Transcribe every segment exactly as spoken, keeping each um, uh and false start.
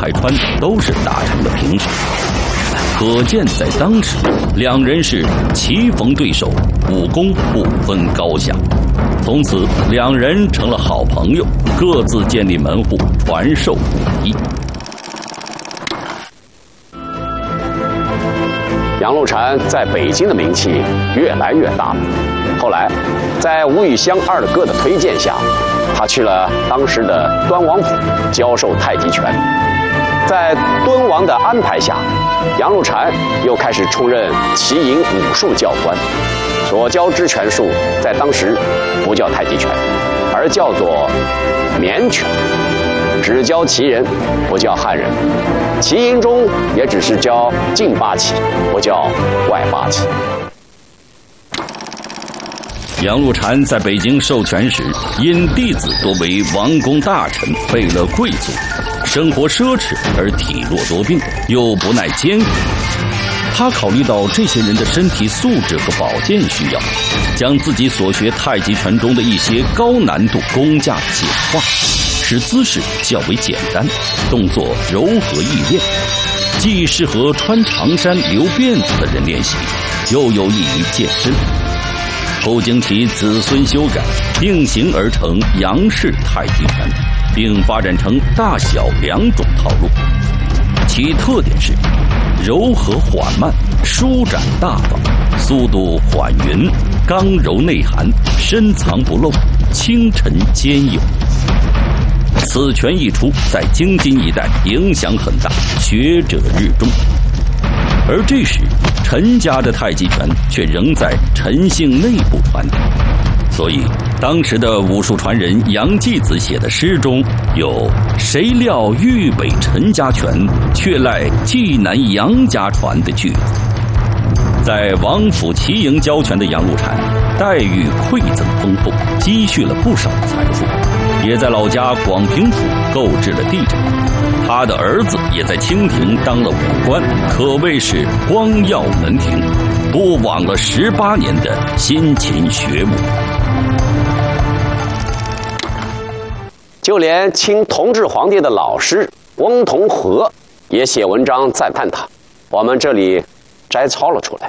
海川都是打成了平手。可见在当时，两人是棋逢对手，武功不分高下。从此，两人成了好朋友，各自建立门户，传授武艺。 杨露禅在北京的名气越来越大了。后来，在吴玉香二哥的推荐下，他去了当时的端王府教授太极拳。在敦王的安排下，杨露禅又开始出任齐营武术教官，所教之拳术在当时不叫太极拳，而叫做绵拳，只教齐人，不叫汉人。齐营中也只是教劲八旗，不叫外八旗。 杨露禅在北京授权时，因弟子多为王公大臣、贝勒贵族，生活奢侈而体弱多病，又不耐艰苦。他考虑到这些人的身体素质和保健需要，将自己所学太极拳中的一些高难度功架简化，使姿势较为简单，动作柔和易练，既适合穿长衫留辫子的人练习，又有益于健身。后经其子孙修改，并行而成杨氏太极拳，并发展成大小两种套路。其特点是柔和缓慢，舒展大方，速度缓匀，刚柔内涵，深藏不露，清沉兼有。此拳一出，在京津一带影响很大，学者日众。而这时，陈家的太极拳却仍在陈姓内部传递，所以当时的武术传人杨继子写的诗中有“谁料豫北陈家拳，却赖济南杨家传”的句子。在王府齐营教拳的杨露禅，待遇馈赠丰厚，积蓄了不少财富，也在老家广平府购置了地产。他的儿子也在清廷当了武官，可谓是光耀门庭，不枉了十八年的辛勤学武。 就连清同治皇帝的老师翁同龢也写文章赞叹他，我们这里摘抄了出来。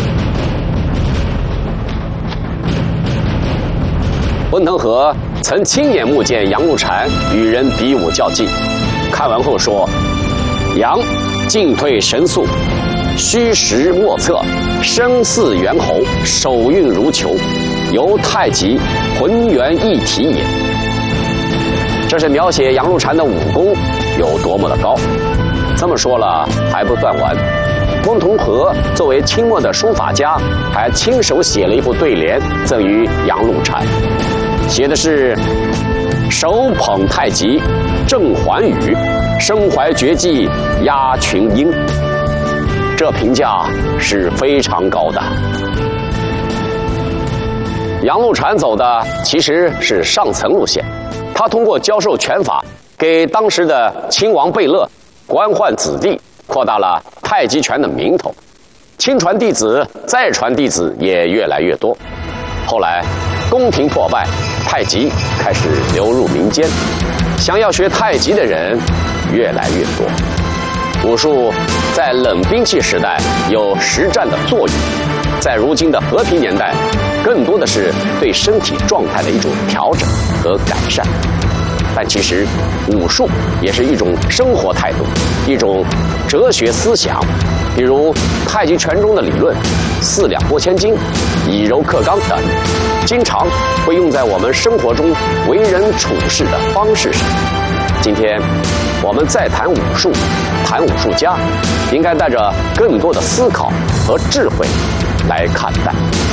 翁同龢曾亲眼目见杨露禅与人比武较劲，看完后说：“杨进退神速，虚实莫测，声似猿猴，手韵如球，由太极浑圆一体也。”这是描写杨露禅的武功有多么的高。这么说了还不算完，翁同龢作为清末的书法家，还亲手写了一副对联赠予杨露禅，写的是手捧太极正寰宇，身怀绝技压群英。这评价是非常高的。杨露禅走的其实是上层路线，他通过教授拳法，给当时的亲王贝勒官宦子弟扩大了太极拳的名头，亲传弟子再传弟子也越来越多。后来宫廷破败，太极开始流入民间，想要学太极的人越来越多。武术在冷兵器时代有实战的作用，在如今的和平年代，更多的是对身体状态的一种调整和改善。但其实武术也是一种生活态度，一种哲学思想。比如太极拳中的理论四两拨千斤、以柔克刚等，经常会用在我们生活中为人处事的方式上。今天我们再谈武术，谈武术家，应该带着更多的思考和智慧来看待。